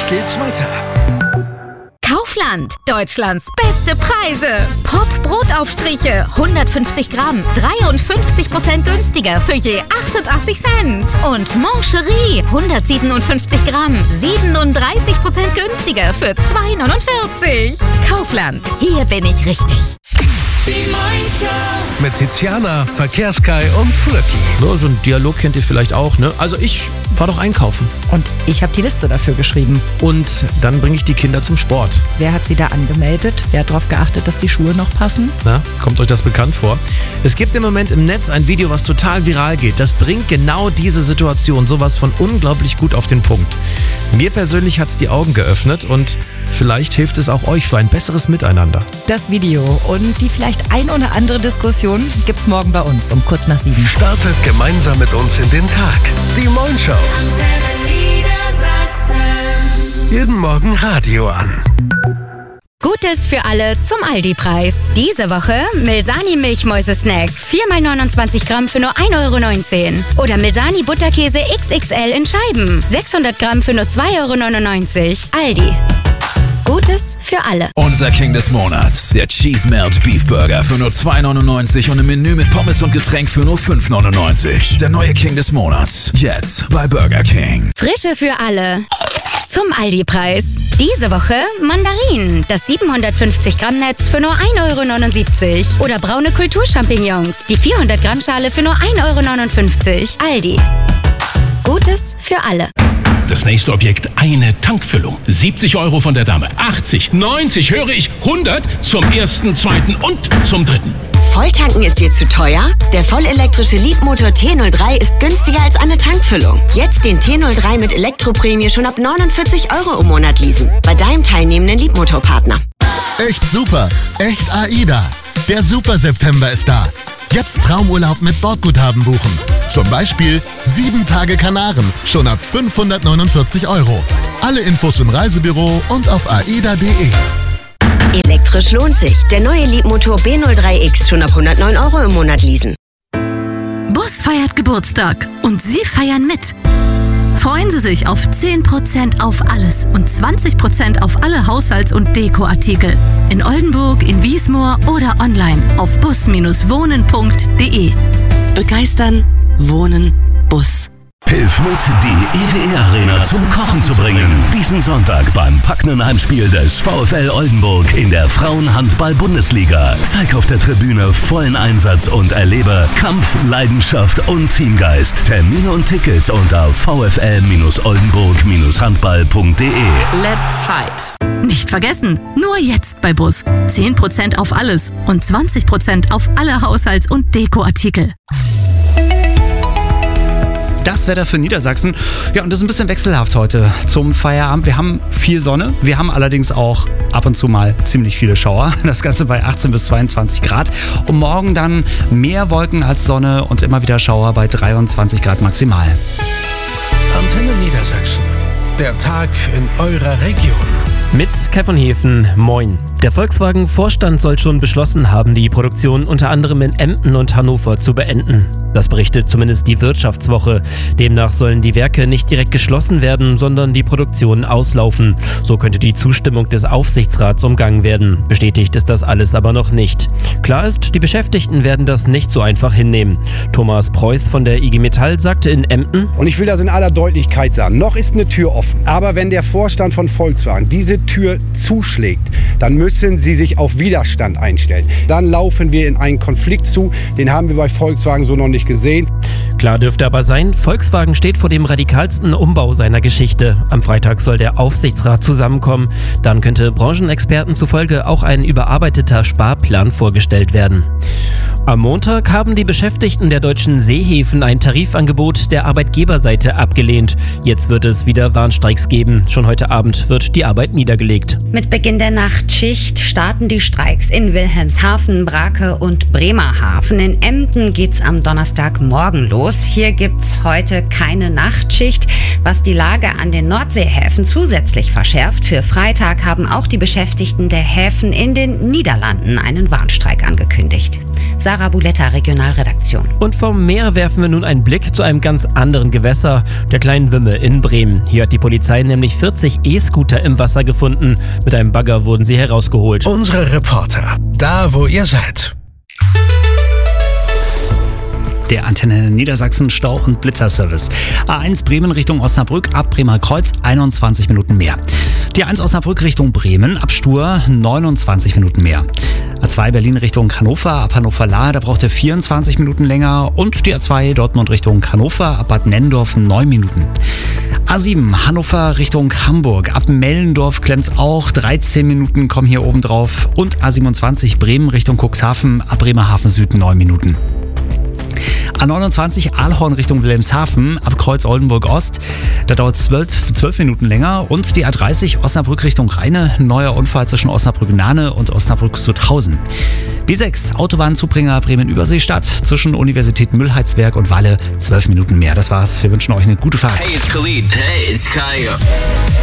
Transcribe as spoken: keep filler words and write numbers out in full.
geht's weiter. Kaufland, Deutschlands beste Preise. Pop-Brotaufstriche, hundertfünfzig Gramm, dreiundfünfzig Prozent günstiger für je achtundachtzig Cent. Und Mancherie, hundertsiebenundfünfzig Gramm, siebenunddreißig Prozent günstiger für zwei neunundvierzig. Kaufland, hier bin ich richtig. Die Morning mit Tiziana, Verkehrskai und Flöcki. Ja, so einen Dialog kennt ihr vielleicht auch, ne? Also ich war doch einkaufen. Und ich habe die Liste dafür geschrieben. Und dann bringe ich die Kinder zum Sport. Wer hat sie da angemeldet? Wer hat darauf geachtet, dass die Schuhe noch passen? Na, kommt euch das bekannt vor? Es gibt im Moment im Netz ein Video, was total viral geht. Das bringt genau diese Situation sowas von unglaublich gut auf den Punkt. Mir persönlich hat es die Augen geöffnet und vielleicht hilft es auch euch für ein besseres Miteinander. Das Video und die vielleicht ein oder andere Diskussion gibt's morgen bei uns um kurz nach sieben. Startet gemeinsam mit uns in den Tag. Die Morning Show. Jeden Morgen Radio an. Gutes für alle zum Aldi-Preis. Diese Woche Milsani Milchmäuse-Snack. vier mal neunundzwanzig Gramm für nur ein Euro neunzehn. Oder Milsani Butterkäse X X L in Scheiben. sechshundert Gramm für nur zwei Euro neunundneunzig. Aldi. Gutes für alle. Unser King des Monats. Der Cheese Melt Beef Burger für nur zwei neunundneunzig und ein Menü mit Pommes und Getränk für nur fünf neunundneunzig. Der neue King des Monats. Jetzt bei Burger King. Frische für alle. Zum Aldi-Preis. Diese Woche Mandarinen. Das siebenhundertfünfzig Gramm Netz für nur ein Euro neunundsiebzig. Oder braune Kulturchampignons. Die vierhundert Gramm Schale für nur ein Euro neunundfünfzig. Aldi. Gutes für alle. Das nächste Objekt, eine Tankfüllung. siebzig Euro von der Dame, achtzig, neunzig, höre ich, hundert zum ersten, zweiten und zum dritten. Volltanken ist dir zu teuer? Der vollelektrische Leapmotor T null drei ist günstiger als eine Tankfüllung. Jetzt den T null drei mit Elektroprämie schon ab neunundvierzig Euro im Monat leasen. Bei deinem teilnehmenden Leapmotor-Partner. Echt super, echt AIDA. Der Super September ist da. Jetzt Traumurlaub mit Bordguthaben buchen. Zum Beispiel sieben Tage Kanaren, schon ab fünfhundertneunundvierzig Euro. Alle Infos im Reisebüro und auf aida punkt de. Elektrisch lohnt sich. Der neue Leapmotor B null drei X schon ab hundertneun Euro im Monat leasen. Bus feiert Geburtstag und Sie feiern mit. Freuen Sie sich auf zehn Prozent auf alles und zwanzig Prozent auf alle Haushalts- und Dekoartikel. In Oldenburg, in Wiesmoor oder online auf bus wohnen punkt de. Begeistern, wohnen, Bus. Hilf mit, die E W E-Arena zum Kochen zu bringen. Diesen Sonntag beim packenden Heimspiel des VfL Oldenburg in der Frauenhandball-Bundesliga. Zeig auf der Tribüne vollen Einsatz und erlebe Kampf, Leidenschaft und Teamgeist. Termine und Tickets unter v f l oldenburg handball punkt de. Let's fight! Nicht vergessen, nur jetzt bei Bus. zehn Prozent auf alles und zwanzig Prozent auf alle Haushalts- und Dekoartikel. Das Wetter für Niedersachsen. Ja, und das ist ein bisschen wechselhaft heute zum Feierabend. Wir haben viel Sonne, wir haben allerdings auch ab und zu mal ziemlich viele Schauer. Das Ganze bei achtzehn bis zweiundzwanzig Grad. Und morgen dann mehr Wolken als Sonne und immer wieder Schauer bei dreiundzwanzig Grad maximal. Antenne Niedersachsen. Der Tag in eurer Region. Mit Kai von Hefen, moin. Der Volkswagen-Vorstand soll schon beschlossen haben, die Produktion unter anderem in Emden und Hannover zu beenden. Das berichtet zumindest die Wirtschaftswoche. Demnach sollen die Werke nicht direkt geschlossen werden, sondern die Produktion auslaufen. So könnte die Zustimmung des Aufsichtsrats umgangen werden. Bestätigt ist das alles aber noch nicht. Klar ist, die Beschäftigten werden das nicht so einfach hinnehmen. Thomas Preuß von der I G Metall sagte in Emden: Und ich will das in aller Deutlichkeit sagen, noch ist eine Tür offen. Aber wenn der Vorstand von Volkswagen diese Tür zuschlägt, dann müssen sie sich auf Widerstand einstellen. Dann laufen wir in einen Konflikt zu, den haben wir bei Volkswagen so noch nicht gesehen. Klar dürfte aber sein, Volkswagen steht vor dem radikalsten Umbau seiner Geschichte. Am Freitag soll der Aufsichtsrat zusammenkommen. Dann könnte Branchenexperten zufolge auch ein überarbeiteter Sparplan vorgestellt werden. Am Montag haben die Beschäftigten der deutschen Seehäfen ein Tarifangebot der Arbeitgeberseite abgelehnt. Jetzt wird es wieder Warnstreiks geben. Schon heute Abend wird die Arbeit niedergelegt. Mit Beginn der Nachtschicht starten die Streiks in Wilhelmshaven, Brake und Bremerhaven. In Emden geht's am Donnerstagmorgen los. Hier gibt's heute keine Nachtschicht, was die Lage an den Nordseehäfen zusätzlich verschärft. Für Freitag haben auch die Beschäftigten der Häfen in den Niederlanden einen Warnstreik angekündigt. Sarah Buletta, Regionalredaktion. Und vom Meer werfen wir nun einen Blick zu einem ganz anderen Gewässer, der kleinen Wümme in Bremen. Hier hat die Polizei nämlich vierzig E-Scooter im Wasser gefunden. Mit einem Bagger wurden sie herausgeholt. Unsere Reporter, da wo ihr seid. Der Antenne Niedersachsen Stau- und Blitzerservice. A eins Bremen Richtung Osnabrück ab Bremer Kreuz einundzwanzig Minuten mehr. Die A eins Osnabrück Richtung Bremen ab Stur neunundzwanzig Minuten mehr. A zwei Berlin Richtung Hannover ab Hannover-Lahr, da braucht er vierundzwanzig Minuten länger. Und die A zwei Dortmund Richtung Hannover ab Bad Nennendorf neun Minuten. A sieben Hannover Richtung Hamburg. Ab Mellendorf klemmt's auch. dreizehn Minuten kommen hier oben drauf. Und A siebenundzwanzig Bremen Richtung Cuxhaven. Ab Bremerhaven Süd neun Minuten. A neunundzwanzig Aalhorn Richtung Wilhelmshaven. Ab Kreuz Oldenburg Ost. Da dauert es zwölf Minuten länger. Und die A dreißig Osnabrück Richtung Rheine. Neuer Unfall zwischen Osnabrück-Nahne und Osnabrück-Sutthausen. B sechs Autobahnzubringer Bremen-Überseestadt. Zwischen Universität Müllheizwerk und Walle zwölf Minuten mehr. Das war's. Wir wünschen euch eine gute Fahrt. Hey, it's Khalid. Hey, it's Kaya.